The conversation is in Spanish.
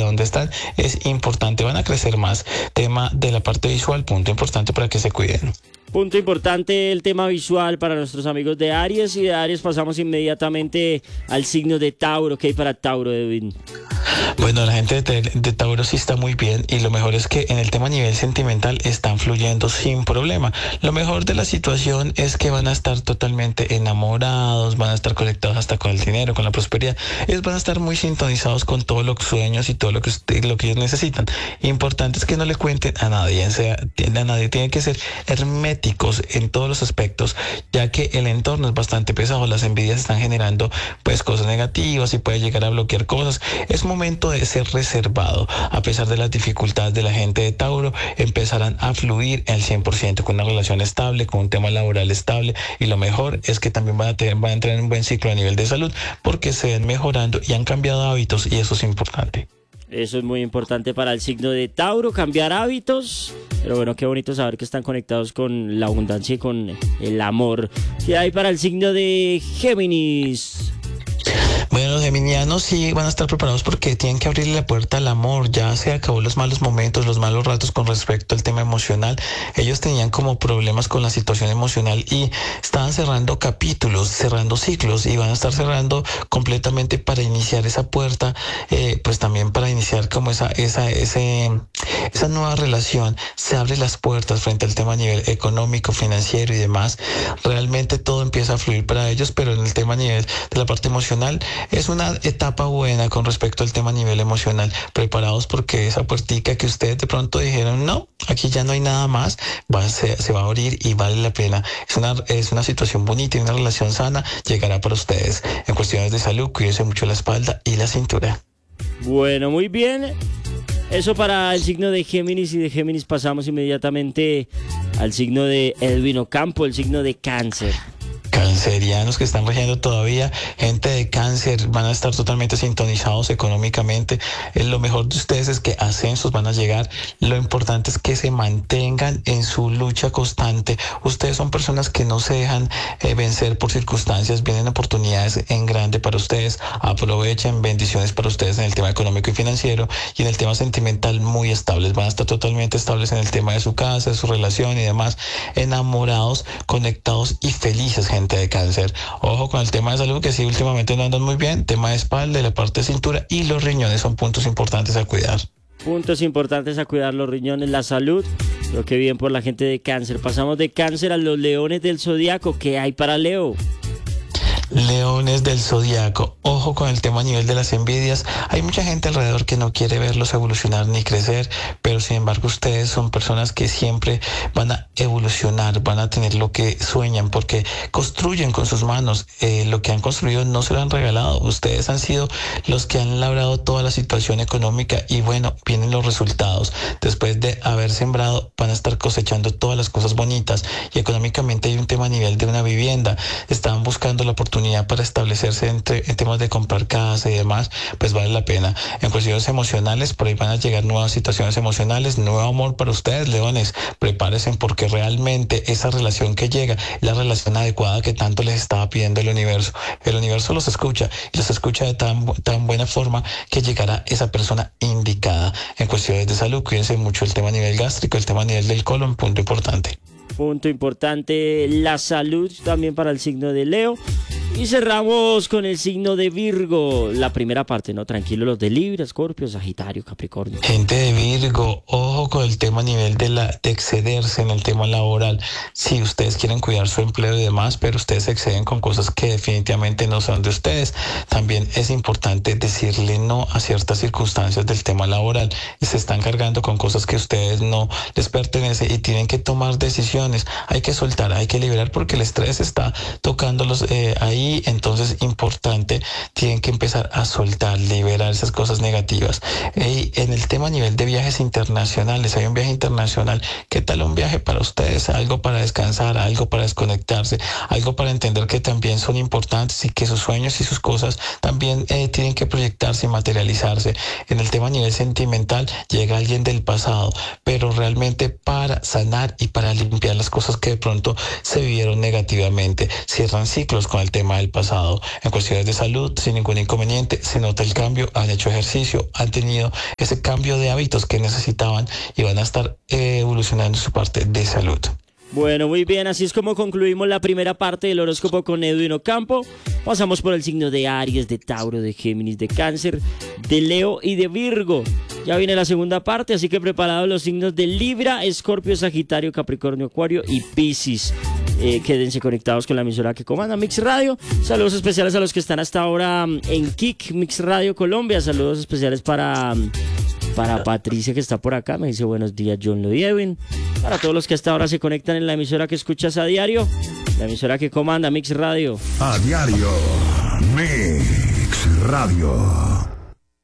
donde están es importante, van a crecer más. Tema de la parte visual, punto importante para que se cuiden. Punto importante el tema visual para nuestros amigos de Aries, y de Aries pasamos inmediatamente al signo de Tauro. ¿Qué hay para Tauro, Edwin? Bueno, la gente de Tauro sí está muy bien, y lo mejor es que en el tema a nivel sentimental están fluyendo sin problema. Lo mejor de la situación es que van a estar totalmente enamorados, van a estar conectados hasta con el dinero, con la prosperidad. Ellos van a estar muy sintonizados con todos los sueños y todo lo que ellos necesitan. Importante es que no le cuenten a nadie, tienen que ser herméticos en todos los aspectos, ya que el entorno es bastante pesado, las envidias están generando pues cosas negativas y puede llegar a bloquear cosas. Es momento de ser reservado. A pesar de las dificultades de la gente de Tauro, empezarán a fluir al 100% con una relación estable, con un tema laboral estable, y lo mejor es que también van a entrar en un buen ciclo a nivel de salud, porque se ven mejorando y han cambiado hábitos, y eso es importante. Eso es muy importante para el signo de Tauro, cambiar hábitos. Pero bueno, qué bonito saber que están conectados con la abundancia y con el amor. ¿Qué hay para el signo de Géminis? Bueno, los geminianos sí van a estar preparados porque tienen que abrirle la puerta al amor. Ya se acabó los malos momentos, los malos ratos con respecto al tema emocional. Ellos tenían como problemas con la situación emocional y estaban cerrando capítulos, cerrando ciclos, y van a estar cerrando completamente para iniciar esa puerta, pues también para iniciar como esa nueva relación. Se abren las puertas frente al tema a nivel económico, financiero y demás. Realmente todo empieza a fluir para ellos, pero en el tema a nivel de la parte emocional es una etapa buena con respecto al tema a nivel emocional. Preparados porque esa puertica que ustedes de pronto dijeron, no, aquí ya no hay nada más, se va a abrir y vale la pena. Es una situación bonita y una relación sana llegará para ustedes. En cuestiones de salud, cuídense mucho la espalda y la cintura. Bueno, muy bien. Eso para el signo de Géminis, y de Géminis pasamos inmediatamente al signo de Edwin Ocampo, el signo de Cáncer. Cancerianos que están regiendo todavía, gente de Cáncer, van a estar totalmente sintonizados económicamente. Lo mejor de ustedes es que ascensos van a llegar. Lo importante es que se mantengan en su lucha constante. Ustedes son personas que no se dejan vencer por circunstancias. Vienen oportunidades en grande para ustedes. Aprovechen, bendiciones para ustedes en el tema económico y financiero, y en el tema sentimental muy estables. Van a estar totalmente estables en el tema de su casa, de su relación y demás. Enamorados, conectados y felices, gente de Cáncer. Ojo con el tema de salud, que sí, últimamente no andan muy bien. Tema de espalda, de la parte de cintura y los riñones son puntos importantes a cuidar. Puntos importantes a cuidar: los riñones, la salud. Creo que bien por la gente de Cáncer. Pasamos de Cáncer a los leones del zodiaco. ¿Qué hay para Leo? Leones del zodiaco, ojo con el tema a nivel de las envidias. Hay mucha gente alrededor que no quiere verlos evolucionar ni crecer, pero sin embargo ustedes son personas que siempre van a evolucionar, van a tener lo que sueñan, porque construyen con sus manos. Lo que han construido no se lo han regalado. Ustedes han sido los que han labrado toda la situación económica, y bueno, vienen los resultados. Después de haber sembrado, van a estar cosechando todas las cosas bonitas, y económicamente hay un tema a nivel de una vivienda. Están buscando la oportunidad para establecerse en temas de comprar casa y demás, pues vale la pena. En cuestiones emocionales, por ahí van a llegar nuevas situaciones emocionales, nuevo amor para ustedes, leones. Prepárense, porque realmente esa relación que llega es la relación adecuada que tanto les estaba pidiendo el universo. El universo los escucha, y los escucha de tan buena forma que llegará esa persona indicada. En cuestiones de salud, cuídense mucho el tema a nivel gástrico, el tema a nivel del colon, punto importante. Punto importante, la salud también para el signo de Leo. Y cerramos con el signo de Virgo. La primera parte, ¿no? Tranquilo, los de Libra, Escorpio, Sagitario, Capricornio. Gente de Virgo, ojo con el tema a nivel de excederse en el tema laboral. Sí, ustedes quieren cuidar su empleo y demás, pero ustedes se exceden con cosas que definitivamente no son de ustedes. También es importante decirle no a ciertas circunstancias del tema laboral, y se están cargando con cosas que ustedes no les pertenecen, y tienen que tomar decisiones. Hay que soltar, hay que liberar, porque el estrés está tocándolos ahí. Entonces, importante, tienen que empezar a soltar, liberar esas cosas negativas. Y en el tema a nivel de viajes internacionales, hay un viaje internacional. ¿Qué tal un viaje para ustedes? Algo para descansar, algo para desconectarse, algo para entender que también son importantes, y que sus sueños y sus cosas también tienen que proyectarse y materializarse. En el tema a nivel sentimental, llega alguien del pasado, pero realmente para sanar y para limpiar las cosas que de pronto se vivieron negativamente. Cierran ciclos con el tema tema del pasado. En cuestiones de salud, sin ningún inconveniente, se nota el cambio, han hecho ejercicio, han tenido ese cambio de hábitos que necesitaban y van a estar evolucionando su parte de salud. Bueno, muy bien, así es como concluimos la primera parte del horóscopo con Edwin Ocampo. Pasamos por el signo de Aries, de Tauro, de Géminis, de Cáncer, de Leo y de Virgo. Ya viene la segunda parte, así que preparados los signos de Libra, Escorpio, Sagitario, Capricornio, Acuario y Piscis. Quédense conectados con la emisora que comanda Mix Radio. Saludos especiales a los que están hasta ahora en Kik, Mix Radio Colombia. Saludos especiales para Patricia, que está por acá. Me dice buenos días, John Lo y Edwin. Para todos los que hasta ahora se conectan en la emisora que escuchas a diario, la emisora que comanda Mix Radio. A diario, Mix Radio.